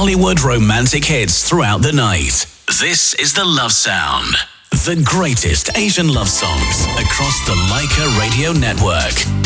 Bollywood romantic hits throughout the night. This is the Love Sound. The greatest Asian love songs across the Leica Radio Network.